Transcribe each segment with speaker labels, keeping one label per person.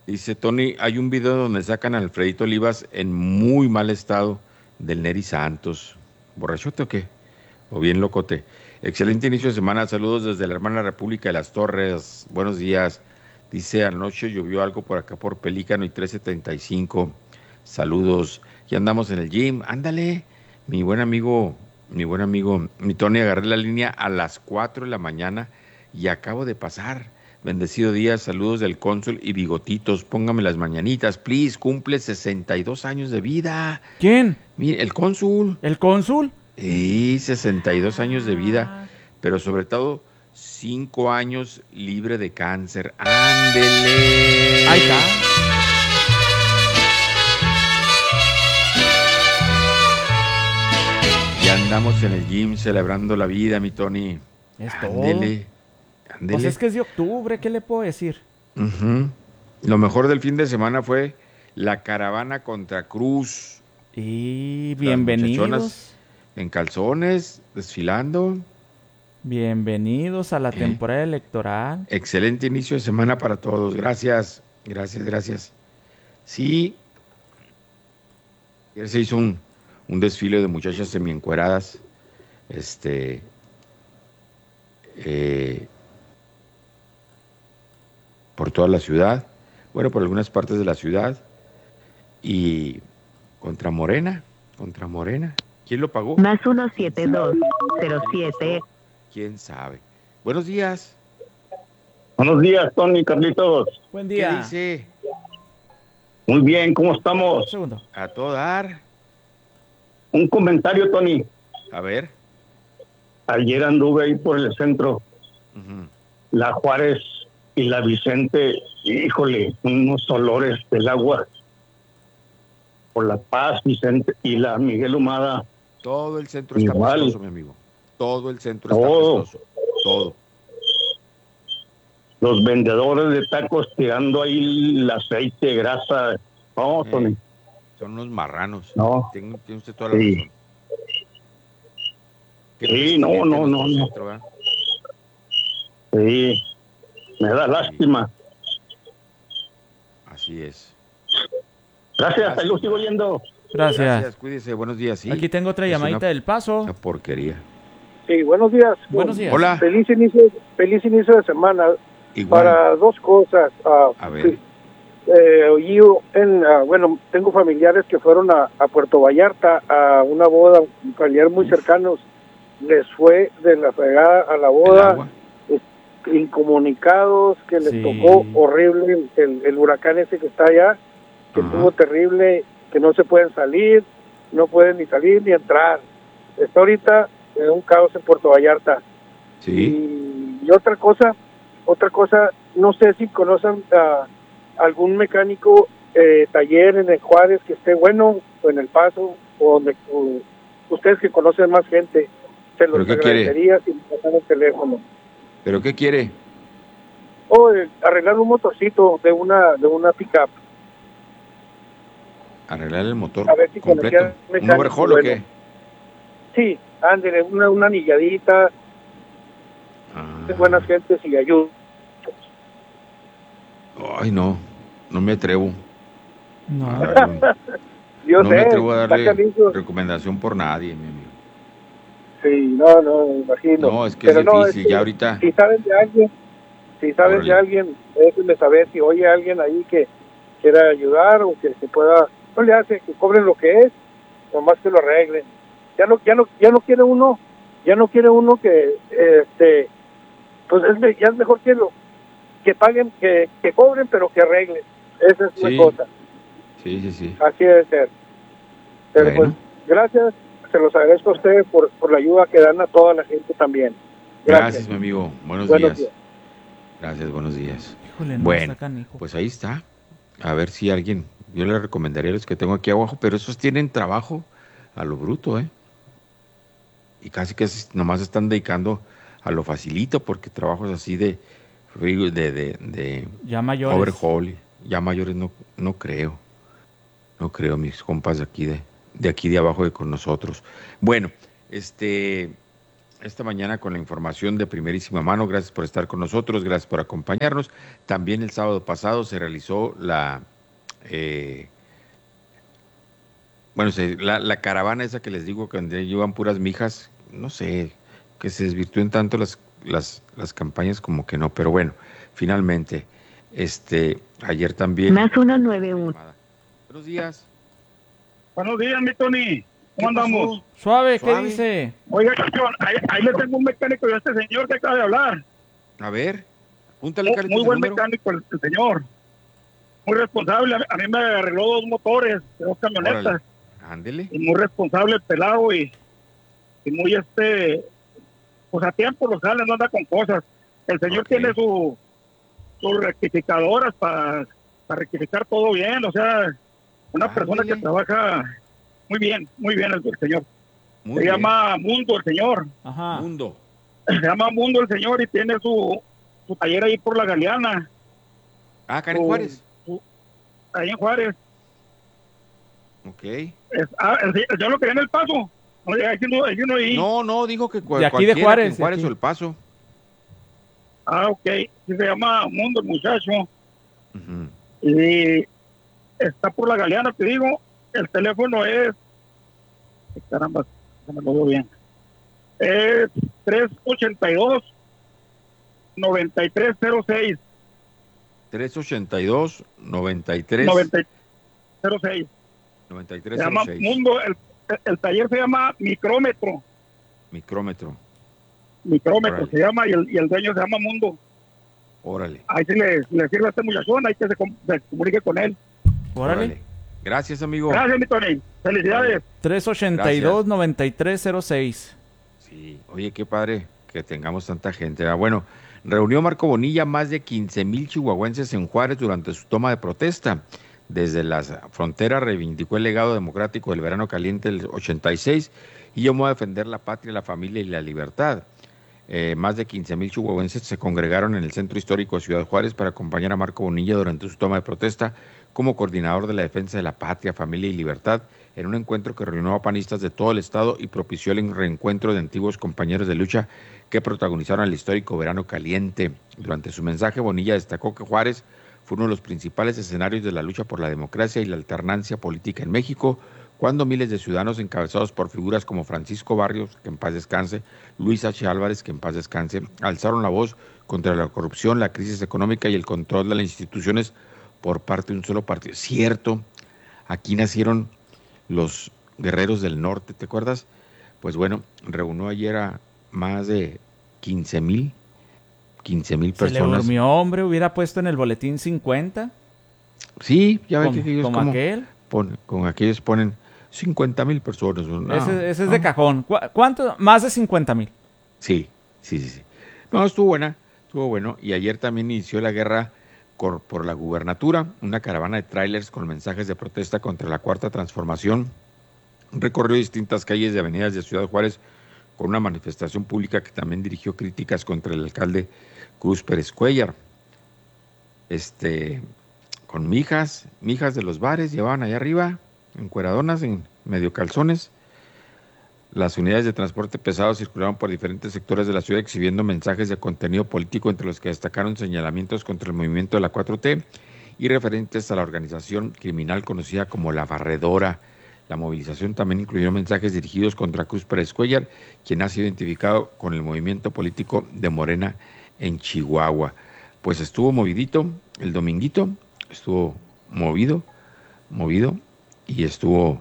Speaker 1: Dice Tony, hay un video donde sacan a Alfredito Olivas en muy mal estado del Neri Santos. ¿Borrachote o qué? O bien locote. Excelente inicio de semana. Saludos desde la hermana República de las Torres. Buenos días. Dice, anoche llovió algo por acá por Pelícano y 375. Saludos. Ya andamos en el gym. Ándale. Mi Tony, agarré la línea a las 4 de la mañana y acabo de pasar. Bendecido día, saludos del cónsul y bigotitos. Póngame las mañanitas, please. Cumple 62 años de vida.
Speaker 2: ¿Quién?
Speaker 1: Mire, el cónsul.
Speaker 2: ¿El cónsul?
Speaker 1: Y 62 años de vida,
Speaker 2: Ah,
Speaker 1: pero sobre todo 5 años libre de cáncer. ¡Ándele!
Speaker 2: ahí está.
Speaker 1: Ya andamos en el gym celebrando la vida, mi Tony.
Speaker 2: Es todo.
Speaker 1: Ándele,
Speaker 2: Pues es
Speaker 1: ándele.
Speaker 2: que es de octubre, ¿qué le puedo decir?
Speaker 1: Ujú. Lo mejor del fin de semana fue la caravana contra Cruz.
Speaker 2: Y
Speaker 1: Las muchachonas
Speaker 2: bienvenidos.
Speaker 1: en calzones, desfilando.
Speaker 2: Bienvenidos a la
Speaker 1: ¿Eh?
Speaker 2: temporada electoral.
Speaker 1: Excelente inicio de semana para todos. Gracias, gracias, gracias. Sí, ayer se hizo un desfile de muchachas semiencueradas, este, eh, por toda la ciudad, bueno, por algunas partes de la ciudad, y contra Morena, contra Morena. ¿Quién lo pagó?
Speaker 3: Más
Speaker 1: ¿Quién sabe?
Speaker 3: 17207.
Speaker 1: ¿Quién sabe? Buenos días.
Speaker 4: Buenos días, Tony, Carlitos.
Speaker 2: Buen
Speaker 1: ¿Qué
Speaker 2: día.
Speaker 1: dice?
Speaker 4: Muy bien, ¿cómo
Speaker 2: Un
Speaker 4: estamos?
Speaker 2: segundo.
Speaker 1: A todo dar.
Speaker 4: Un comentario, Tony.
Speaker 1: A ver.
Speaker 4: Ayer anduve ahí por el centro,
Speaker 1: Ujú.
Speaker 4: la Juárez y la Vicente, híjole, unos olores del agua. Por La Paz, Vicente y la Miguel Humada,
Speaker 1: Todo el centro está
Speaker 4: igual,
Speaker 1: apestoso, mi amigo. Todo el centro está
Speaker 4: todo.
Speaker 1: apestoso. Todo.
Speaker 4: Los vendedores de tacos tirando ahí el aceite, grasa. No, Tony,
Speaker 1: Son unos marranos.
Speaker 4: no,
Speaker 1: Tiene usted toda la
Speaker 4: sí,
Speaker 1: razón. Qué
Speaker 4: sí, no,
Speaker 1: pestilente
Speaker 4: no, no,
Speaker 1: nuestro
Speaker 4: no,
Speaker 1: centro, ¿verdad?
Speaker 4: sí, me da
Speaker 1: Sí,
Speaker 4: lástima.
Speaker 1: así es.
Speaker 4: Gracias, ahí lo
Speaker 1: Lástima.
Speaker 4: sigo yendo.
Speaker 2: Gracias.
Speaker 1: Gracias, cuídese. Buenos días. Sí,
Speaker 2: Aquí tengo otra
Speaker 1: es
Speaker 2: llamadita del Paso.
Speaker 1: una porquería.
Speaker 5: Sí, buenos días.
Speaker 2: Buenos días.
Speaker 1: Hola.
Speaker 5: Feliz inicio de semana.
Speaker 1: Igual.
Speaker 5: Para dos cosas.
Speaker 1: A ver.
Speaker 5: Yo bueno, tengo familiares que fueron a Puerto Vallarta a una boda, familiares muy cercanos. Les fue de la fregada a la
Speaker 1: ¿El
Speaker 5: boda,
Speaker 1: agua?
Speaker 5: incomunicados, que les
Speaker 2: Sí.
Speaker 5: tocó horrible el huracán ese que está allá, que
Speaker 1: Ajá.
Speaker 5: estuvo terrible, que no se pueden salir, no pueden ni salir ni entrar. Está ahorita en un caos en Puerto Vallarta.
Speaker 1: Sí.
Speaker 5: Y otra cosa, no sé si conocen a algún mecánico taller en el Juárez que esté bueno, o en El Paso, o ustedes que conocen más gente, se los
Speaker 1: ¿Pero qué quiere?
Speaker 5: agradecería si me pasan el teléfono.
Speaker 1: ¿Pero qué quiere?
Speaker 5: O arreglar un motorcito de una pickup.
Speaker 1: ¿Arreglar el motor
Speaker 5: A ver si
Speaker 1: completo?
Speaker 5: conocían
Speaker 1: ¿Un
Speaker 5: mecánico
Speaker 1: overhaul o
Speaker 5: bueno.
Speaker 1: qué?
Speaker 5: Sí, ándele, una anilladita,
Speaker 1: Ah.
Speaker 5: buenas gentes y ayuda.
Speaker 1: Ay, no. No me atrevo.
Speaker 2: No.
Speaker 1: A darle-
Speaker 5: Yo
Speaker 1: no
Speaker 5: sé,
Speaker 1: me atrevo a
Speaker 5: está
Speaker 1: darle
Speaker 5: canijo.
Speaker 1: recomendación por nadie, mi amigo.
Speaker 5: Sí, no, me imagino.
Speaker 1: No, es que es
Speaker 5: Pero no,
Speaker 1: difícil. Ya ahorita.
Speaker 5: si saben de alguien,
Speaker 1: Órale.
Speaker 5: déjenme saber si oye a alguien ahí que quiera ayudar o que se pueda, no le hace que cobren lo que es, nomás que lo arreglen. Ya no quiere uno que pues ya es mejor que paguen, que cobren, pero que arreglen. Esa es
Speaker 1: Sí.
Speaker 5: una cosa.
Speaker 1: Sí.
Speaker 5: Así debe ser. Pero
Speaker 1: Bueno.
Speaker 5: pues, gracias, se los agradezco a ustedes por la ayuda que dan a toda la gente también.
Speaker 1: Gracias, mi amigo. Buenos
Speaker 5: Buenos
Speaker 1: días. Gracias, buenos días.
Speaker 2: Híjole, no,
Speaker 1: Bueno,
Speaker 2: está canijo.
Speaker 1: pues ahí está. A ver si alguien, yo le recomendaría a los que tengo aquí abajo, pero esos tienen trabajo a lo bruto, ¿eh? Y casi que nomás se están dedicando a lo facilito, porque trabajos así de
Speaker 2: Ya mayores.
Speaker 1: overhaul, ya mayores no creo. No creo, mis compas de aquí de abajo de con nosotros. Bueno, esta mañana con la información de primerísima mano. Gracias por estar con nosotros, gracias por acompañarnos. También el sábado pasado se realizó la caravana esa que les digo, que llevan puras mijas, no sé, que se desvirtúen tanto las campañas como que no, pero bueno, finalmente, ayer también.
Speaker 3: Más 191.
Speaker 1: Buenos días.
Speaker 5: Buenos días, mi Tony. ¿Cómo andamos?
Speaker 2: Suave, ¿qué
Speaker 1: Suave.
Speaker 2: dice?
Speaker 5: Oiga, campeón, ahí le tengo un mecánico de este señor que acaba de hablar.
Speaker 1: A ver, apúntale, Carlitos,
Speaker 5: Muy
Speaker 1: el
Speaker 5: buen
Speaker 1: número.
Speaker 5: mecánico el señor. Muy responsable. A mí me arregló 2 motores, 2 camionetas.
Speaker 1: Órale, ándele.
Speaker 5: Y muy responsable el pelado y muy pues a tiempo lo sale, no anda con cosas. El señor
Speaker 1: Ok.
Speaker 5: tiene sus rectificadoras para rectificar todo bien, o sea, una persona
Speaker 1: Ándele.
Speaker 5: que trabaja muy bien el señor.
Speaker 1: Muy
Speaker 5: Se
Speaker 1: bien.
Speaker 5: llama Mundo el señor,
Speaker 2: Ajá.
Speaker 1: Mundo.
Speaker 5: se llama Mundo el señor y tiene su taller ahí por la Galeana,
Speaker 1: Ah, Karen Juárez.
Speaker 5: ahí en Juárez.
Speaker 1: Ok.
Speaker 5: Yo lo quería en El Paso. Oye, hay uno ahí.
Speaker 1: No, dijo que
Speaker 2: De aquí de
Speaker 1: cualquiera,
Speaker 2: Juárez,
Speaker 1: que en Juárez
Speaker 2: de aquí.
Speaker 1: o El Paso.
Speaker 5: Ah, ok. Sí, se llama Mundo el muchacho.
Speaker 1: Ujú.
Speaker 5: Y está por la Galeana, te digo. El teléfono es... Caramba, no me lo veo bien. Es 382-9306.
Speaker 1: 382-93.
Speaker 5: 06.
Speaker 1: 9306.
Speaker 5: Se llama Mundo. El taller se llama Micrómetro.
Speaker 1: Micrómetro.
Speaker 5: Micrómetro
Speaker 1: Órale.
Speaker 5: se llama y el dueño se llama Mundo.
Speaker 1: Órale.
Speaker 5: Ahí sí le sirve a este muchachón, ahí que se comunique con él.
Speaker 2: Órale.
Speaker 1: Gracias, amigo.
Speaker 5: Gracias, mi Tony. Felicidades.
Speaker 2: 382-9306.
Speaker 1: Sí, oye, qué padre que tengamos tanta gente. Bueno, reunió Marco Bonilla más de 15,000 chihuahuenses en Juárez durante su toma de protesta. Desde la frontera reivindicó el legado democrático del verano caliente del 86 y llamó a defender la patria, la familia y la libertad. Más de 15,000 chihuahuenses se congregaron en el centro histórico de Ciudad Juárez para acompañar a Marco Bonilla durante su toma de protesta como coordinador de la defensa de la patria, familia y libertad, en un encuentro que reunió a panistas de todo el estado y propició el reencuentro de antiguos compañeros de lucha que protagonizaron el histórico verano caliente. Durante su mensaje, Bonilla destacó que Juárez fue uno de los principales escenarios de la lucha por la democracia y la alternancia política en México, cuando miles de ciudadanos encabezados por figuras como Francisco Barrios, que en paz descanse, Luis H. Álvarez, que en paz descanse, alzaron la voz contra la corrupción, la crisis económica y el control de las instituciones por parte de un solo partido. Cierto, aquí nacieron los guerreros del norte, ¿te acuerdas? Pues bueno, reunió ayer a más de 15,000
Speaker 2: Se le
Speaker 1: personas.
Speaker 2: durmió, hombre, hubiera puesto en el boletín 50.
Speaker 1: Sí, ya ven que ellos
Speaker 2: Como aquel.
Speaker 1: con aquellos ponen 50,000 personas. No,
Speaker 2: Ese es de
Speaker 1: no.
Speaker 2: cajón. ¿Cuánto? Más de 50,000.
Speaker 1: Sí. No, estuvo bueno. Y ayer también inició la guerra por la gubernatura, una caravana de trailers con mensajes de protesta contra la Cuarta Transformación. Recorrió distintas calles y avenidas de Ciudad Juárez con una manifestación pública que también dirigió críticas contra el alcalde Cruz Pérez Cuéllar. Con mijas de los bares, llevaban allá arriba, encueradonas, en medio calzones. Las unidades de transporte pesado circularon por diferentes sectores de la ciudad exhibiendo mensajes de contenido político, entre los que destacaron señalamientos contra el movimiento de la 4T y referentes a la organización criminal conocida como La Barredora. La movilización también incluyó mensajes dirigidos contra Cruz Pérez Cuéllar, quien ha sido identificado con el movimiento político de Morena en Chihuahua. Pues estuvo movidito el dominguito, estuvo movido y estuvo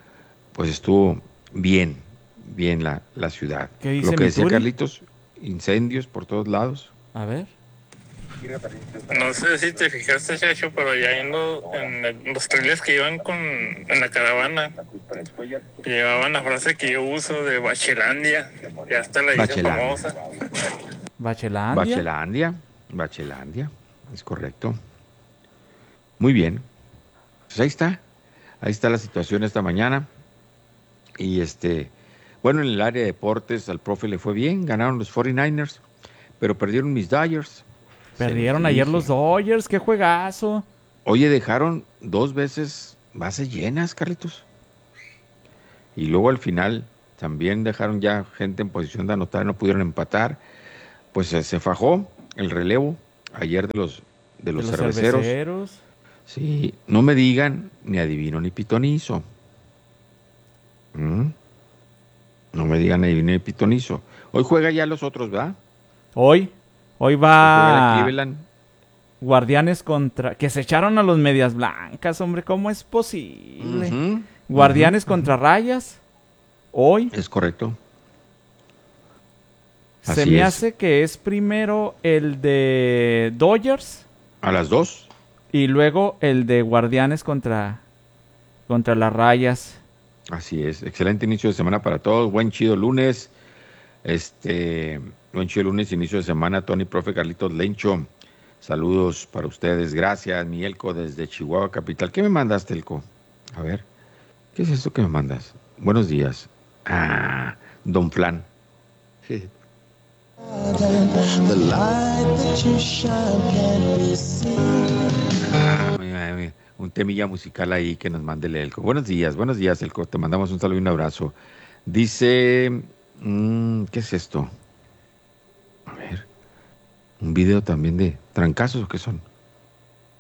Speaker 1: bien la ciudad.
Speaker 2: ¿Qué dice
Speaker 1: Lo que
Speaker 2: mi
Speaker 1: decía
Speaker 2: Turi?
Speaker 1: Carlitos, incendios por todos lados.
Speaker 2: A ver.
Speaker 6: No sé si te fijaste, Chacho, pero ya en los trailers que iban en la caravana, llevaban la frase que yo uso de Bachelandia, ya hasta la hice
Speaker 1: Bachelandia.
Speaker 6: famosa.
Speaker 2: Bachelandia.
Speaker 1: Bachelandia, es correcto. Muy bien. Pues ahí está la situación esta mañana. Y bueno, en el área de deportes al profe le fue bien, ganaron los 49ers, pero perdieron mis Dodgers.
Speaker 2: Perdieron
Speaker 1: Se
Speaker 2: ayer
Speaker 1: dije.
Speaker 2: los Dodgers, qué juegazo.
Speaker 1: Oye, dejaron 2 veces bases llenas, Carlitos. Y luego al final también dejaron ya gente en posición de anotar, no pudieron empatar. Pues se fajó el relevo ayer de los cerveceros.
Speaker 2: Cerveceros.
Speaker 1: Sí, no me digan ni adivino ni pitonizo. ¿Mm? No me digan ni adivino ni pitonizo. Hoy juega ya los otros, ¿verdad?
Speaker 2: Hoy
Speaker 1: Hoy juega
Speaker 2: va
Speaker 1: Cleveland.
Speaker 2: Guardianes contra... Que se echaron a los Medias Blancas, hombre. ¿Cómo es posible?
Speaker 1: Ujú,
Speaker 2: Guardianes
Speaker 1: ujú,
Speaker 2: contra Rayas. Hoy.
Speaker 1: es correcto.
Speaker 2: Se
Speaker 1: Así
Speaker 2: me
Speaker 1: es.
Speaker 2: hace que es primero el de Dodgers
Speaker 1: A las 2.
Speaker 2: y luego el de Guardianes contra las Rayas.
Speaker 1: Así es. Excelente inicio de semana para todos. Buen chido lunes. Buen chido lunes, inicio de semana. Tony, profe, Carlitos Lencho. Saludos para ustedes. Gracias, mi Elco, desde Chihuahua Capital. ¿Qué me mandaste, Elco? A ver. ¿Qué es esto que me mandas? Buenos días. Ah, Don Flan. Un temilla musical ahí que nos mande el Elco. Buenos días, Elco. Te mandamos un saludo y un abrazo. Dice, ¿qué es esto? A ver, un video también de trancazos, ¿o qué son?